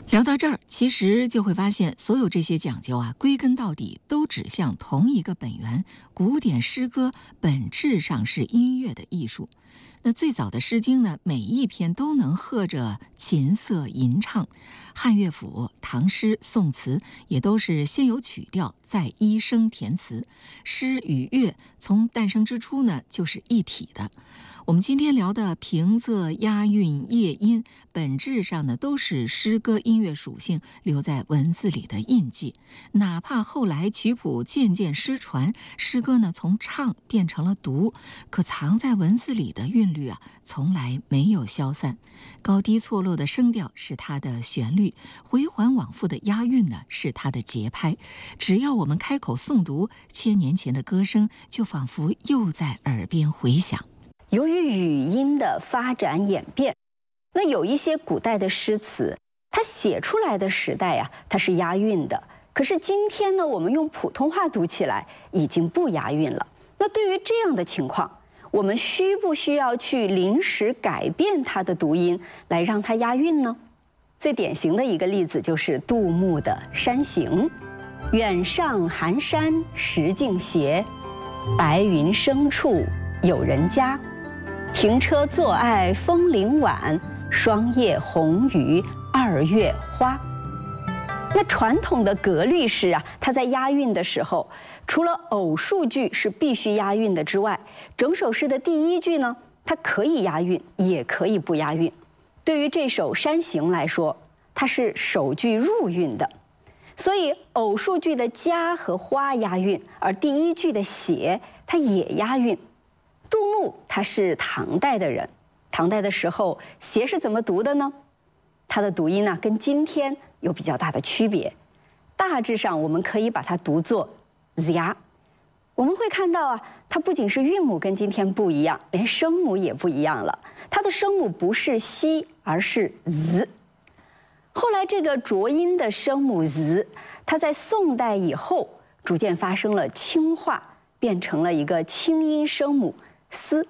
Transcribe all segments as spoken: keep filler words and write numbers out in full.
聊到这儿，其实就会发现，所有这些讲究啊，归根到底都指向同一个本源。古典诗歌本质上是音乐的艺术。那最早的《诗经》呢，每一篇都能和着琴瑟吟唱。汉乐府、唐诗、宋词也都是先有曲调，再依声填词。诗与乐从诞生之初呢，就是一体的。我们今天聊的平仄、押韵、夜音，本质上呢都是诗歌音乐属性留在文字里的印记。哪怕后来曲谱渐渐失传，诗歌呢从唱变成了读，可藏在文字里的韵律啊，从来没有消散。高低错落的声调是它的旋律，回环往复的押韵呢是它的节拍。只要我们开口诵读，千年前的歌声就仿佛又在耳边回响。 由于语音的发展演变，那有一些古代的诗词，它写出来的时代呀、啊，它是押韵的。可是今天呢，我们用普通话读起来已经不押韵了。那对于这样的情况，我们需不需要去临时改变它的读音，来让它押韵呢？最典型的一个例子就是杜牧的《山行》：远上寒山石径斜，白云生处有人家。停车坐爱枫林晚，霜叶红于二月花。那传统的格律诗啊，它在押韵的时候，除了偶数句是必须押韵的之外，整首诗的第一句呢，它可以押韵，也可以不押韵。对于这首《山行》来说，它是首句入韵的，所以偶数句的家和花押韵，而第一句的写它也押韵。杜牧他是唐代的人，唐代的时候写是怎么读的呢？它的读音呢跟今天有比较大的区别，大致上我们可以把它读作 zia。我们会看到啊，它不仅是韵母跟今天不一样，连声母也不一样了。它的声母不是西，而是 z。后来这个浊音的声母 z， 它在宋代以后逐渐发生了轻化，变成了一个清音声母斯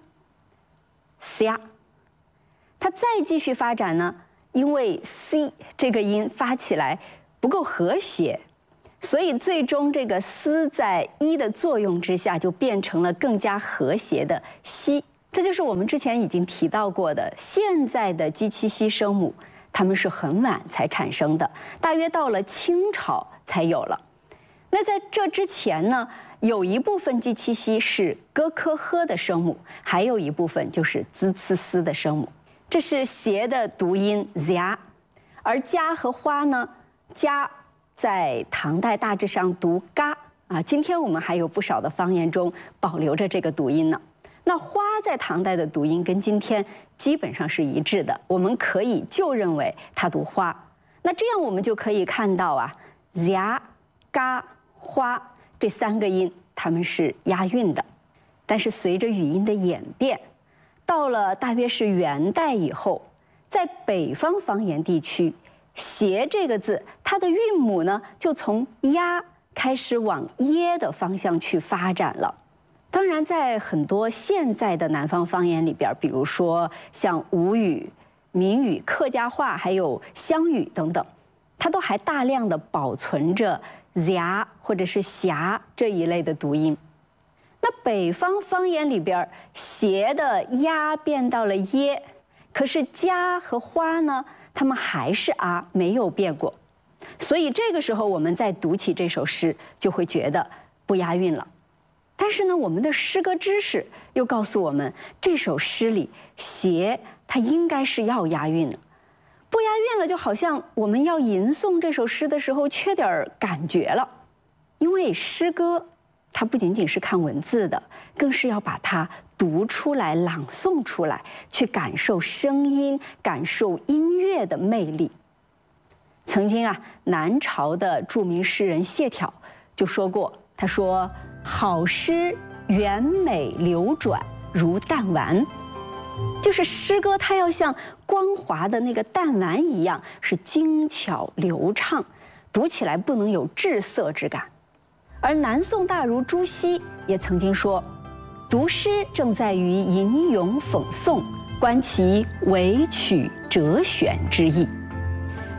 sia。它再继续发展呢，因为 c 这个音发起来不够和谐，所以最终这个斯在一的作用之下，就变成了更加和谐的西。这就是我们之前已经提到过的，现在的基七西声母，它们是很晚才产生的，大约到了清朝才有了。那在这之前呢，有一部分基七西是咯科呵的声母，还有一部分就是滋呲丝的声母。这是斜的读音 zia， 而家和花呢，家在唐代大致上读嘎啊，今天我们还有不少的方言中保留着这个读音呢。那花在唐代的读音跟今天基本上是一致的，我们可以就认为它读花。那这样我们就可以看到啊 zia、嘎、花这三个音它们是押韵的。但是随着语音的演变，到了大约是元代以后，在北方方言地区，斜这个字它的韵母呢就从押开始往耶的方向去发展了。当然在很多现在的南方方言里边，比如说像吴语、闽语、客家话还有湘语等等，它都还大量的保存着 zia 或者是霞这一类的读音。那北方方言里边，斜的呀变到了耶，可是家和花呢，它们还是啊，没有变过。所以这个时候我们再读起这首诗，就会觉得不押韵了。但是呢，我们的诗歌知识又告诉我们，这首诗里斜它应该是要押韵的。不押韵了，就好像我们要吟诵这首诗的时候缺点感觉了。因为诗歌它不仅仅是看文字的，更是要把它读出来、朗诵出来，去感受声音、感受音乐的魅力。曾经啊，南朝的著名诗人谢朓就说过，他说：“好诗圆美流转如弹丸。”就是诗歌它要像光滑的那个弹丸一样，是精巧流畅，读起来不能有滞涩之感。而南宋大儒朱熹也曾经说，读诗正在于吟咏讽诵，观其委曲折选之意。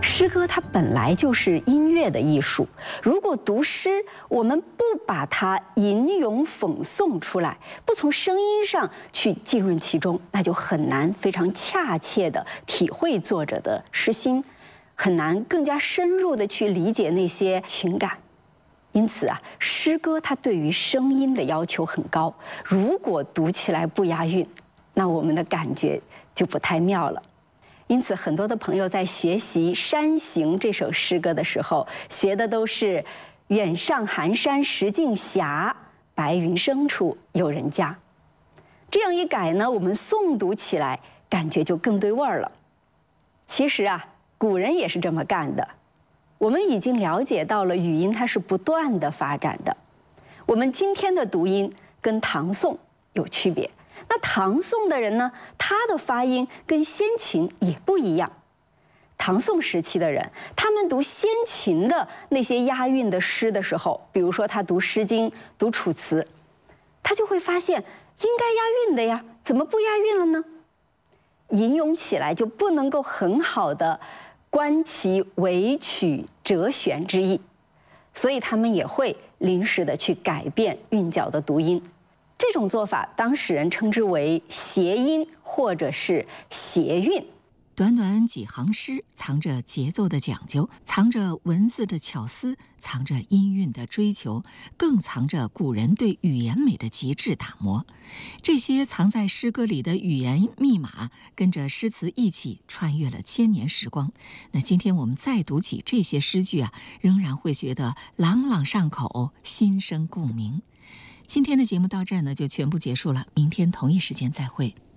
诗歌它本来就是音乐的艺术，如果读诗，我们不把它吟咏讽诵出来，不从声音上去浸润其中，那就很难非常恰切地体会作者的诗心，很难更加深入地去理解那些情感。因此啊，诗歌它对于声音的要求很高，如果读起来不押韵，那我们的感觉就不太妙了。因此，很多的朋友在学习《山行》这首诗歌的时候，学的都是“远上寒山石径斜，白云生处有人家”。这样一改呢，我们诵读起来感觉就更对味儿了。其实啊，古人也是这么干的。我们已经了解到了语音它是不断的发展的。我们今天的读音跟唐宋有区别。那唐宋的人呢，他的发音跟先秦也不一样。唐宋时期的人，他们读先秦的那些押韵的诗的时候，比如说他读《诗经》、读《楚辞》，他就会发现应该押韵的呀，怎么不押韵了呢？吟咏起来就不能够很好的观其委曲折旋之意，所以他们也会临时的去改变韵脚的读音。这种做法，当时人称之为谐音或者是谐韵。 短短几行诗，藏着节奏的讲究，藏着文字的巧思，藏着音韵的追求，更藏着古人对语言美的极致打磨。这些藏在诗歌里的语言密码，跟着诗词一起穿越了千年时光。那今天我们再读起这些诗句啊，仍然会觉得朗朗上口，心生共鸣。今天的节目到这儿呢，就全部结束了。明天同一时间再会。